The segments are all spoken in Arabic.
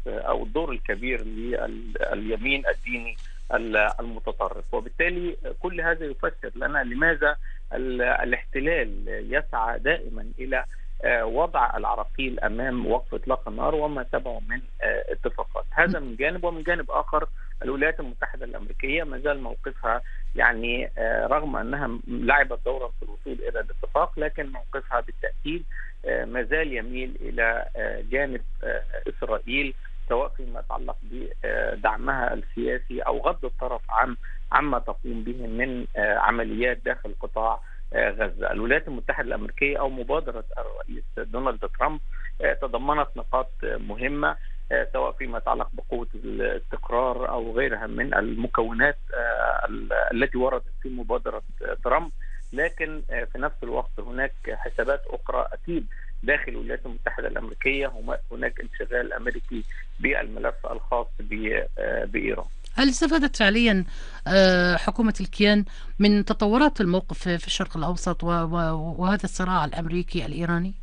أو الدور الكبير لليمين الديني المتطرف. وبالتالي كل هذا يفسر لنا لماذا الاحتلال يسعى دائما إلى وضع العراقيل أمام وقف إطلاق النار وما تبعه من اتفاقات. هذا من جانب. ومن جانب آخر الولايات المتحدة الأمريكية ما زال موقفها يعني رغم أنها لعبت دورا في الوصول إلى الاتفاق، لكن موقفها بالتأكيد ما زال يميل إلى جانب إسرائيل، سواء فيما يتعلق بدعمها السياسي أو غض الطرف عما تقوم به من عمليات داخل قطاع غزة. الولايات المتحدة الأمريكية أو مبادرة الرئيس دونالد ترامب تضمنت نقاط مهمة، سواء فيما يتعلق بقوة الاستقرار أو غيرها من المكونات التي وردت في مبادرة ترامب، لكن في نفس الوقت هناك حسابات أخرى أكيد داخل الولايات المتحدة الأمريكية. هناك انشغال أمريكي بالملف الخاص بإيران. هل استفادت فعليا حكومة الكيان من تطورات الموقف في الشرق الأوسط وهذا الصراع الأمريكي الإيراني؟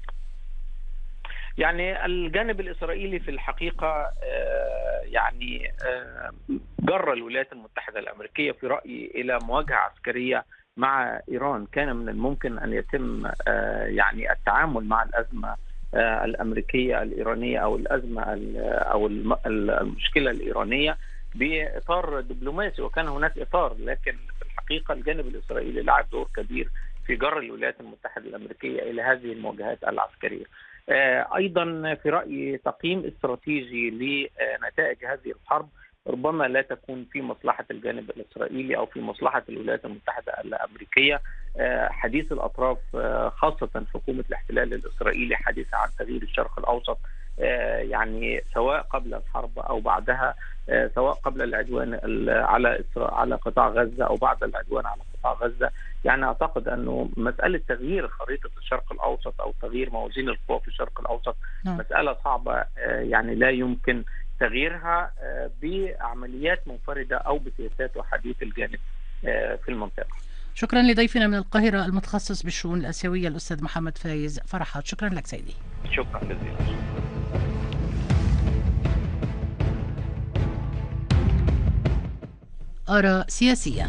يعني الجانب الإسرائيلي في الحقيقة يعني جر الولايات المتحدة الأمريكية في رأيي إلى مواجهة عسكرية مع إيران. كان من الممكن أن يتم يعني التعامل مع الأزمة الأمريكية الإيرانية أو الأزمة أو المشكلة الإيرانية بإطار دبلوماسي، وكان هناك إطار، لكن في الحقيقة الجانب الإسرائيلي لعب دور كبير في جر الولايات المتحدة الأمريكية إلى هذه المواجهات العسكرية. أيضا في رأيي تقييم استراتيجي لنتائج هذه الحرب ربما لا تكون في مصلحة الجانب الإسرائيلي أو في مصلحة الولايات المتحدة الأمريكية. حديث الأطراف خاصة حكومة الاحتلال الإسرائيلي حديث عن تغيير الشرق الأوسط، يعني سواء قبل الحرب أو بعدها، سواء قبل العدوان على قطاع غزة أو بعد العدوان على قطاع غزة. يعني أعتقد أنه مسألة تغيير خريطة الشرق الأوسط أو تغيير موازين القوى في الشرق الأوسط مسألة صعبة، يعني لا يمكن تغييرها بعمليات منفردة أو بسياسات وحديث الجانب في المنطقة. شكرا لضيفنا من القاهرة المتخصص بالشؤون الآسيوية الأستاذ محمد فايز فرحات. شكرا لك سيدي. شكرا جزيلا. آراء سياسية.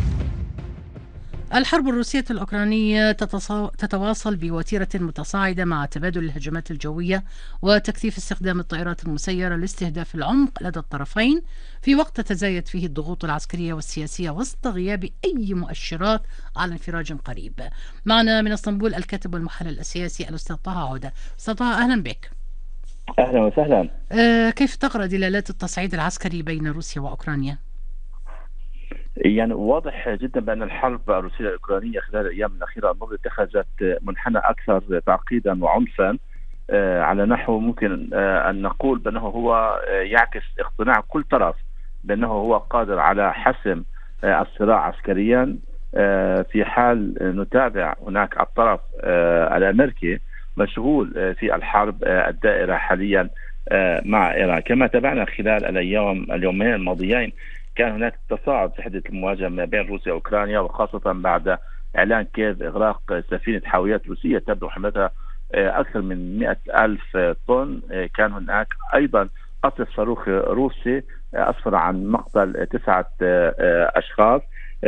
الحرب الروسية الأوكرانية تتواصل بوتيرة متصاعدة مع تبادل الهجمات الجوية وتكثيف استخدام الطائرات المسيرة لاستهداف العمق لدى الطرفين، في وقت تتزايد فيه الضغوط العسكرية والسياسية وسط غياب أي مؤشرات على انفراج قريب. معنا من اسطنبول الكاتب والمحلل السياسي الأستاذ طه عودة. أستاذ طه، أهلا بك. أهلا وسهلا. كيف تقرأ دلالات التصعيد العسكري بين روسيا وأوكرانيا؟ يعني واضح جدا بأن الحرب الروسية الأوكرانية خلال الأيام الأخيرة الماضية اتخذت منحنى أكثر تعقيدا وعنفا، على نحو ممكن أن نقول بأنه هو يعكس اقتناع كل طرف بأنه هو قادر على حسم الصراع عسكريا، في حال نتابع هناك الطرف الأمريكي مشغول في الحرب الدائرة حاليا مع إيران. كما تابعنا خلال اليومين الماضيين كان هناك تصاعد في حدة المواجهة ما بين روسيا وأوكرانيا، وخاصة بعد إعلان كييف إغراق سفينة حاويات روسية تبلغ حملتها أكثر من 100,000 طن. كان هناك أيضا قصف صاروخ روسي أسفر عن مقتل 9 أشخاص.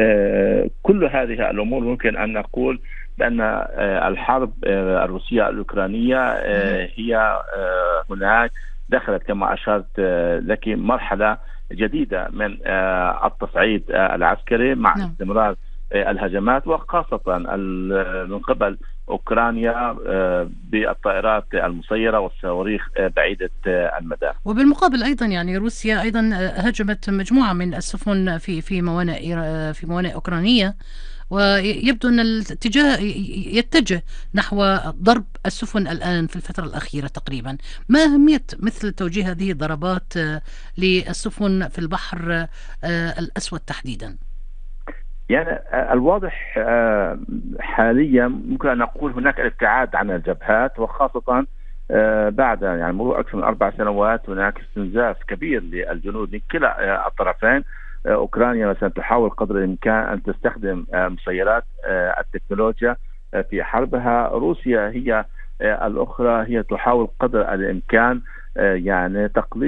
كل هذه الأمور ممكن أن نقول بأن الحرب الروسية الأوكرانية هي هناك دخلت كما أشرت لك مرحلة جديدة من التصعيد العسكري مع استمرار الهجمات، وخاصة من قبل أوكرانيا بالطائرات المسيرة والصواريخ بعيدة المدى. وبالمقابل أيضا يعني روسيا أيضا هجمت مجموعة من السفن في موانئ أوكرانية، ويبدو أن الاتجاه يتجه نحو ضرب السفن الآن في الفترة الأخيرة تقريبا. ما أهمية مثل توجيه هذه الضربات للسفن في البحر الأسود تحديدا؟ يعني الواضح حاليا ممكن أن نقول هناك الابتعاد عن الجبهات، وخاصة بعد يعني مرور أكثر من 4 سنوات هناك استنزاف كبير للجنود من كلا الطرفين. أوكرانيا مثلا تحاول قدر الإمكان أن تستخدم مسيرات التكنولوجيا في حربها. روسيا هي الأخرى هي تحاول قدر الإمكان يعني تقليل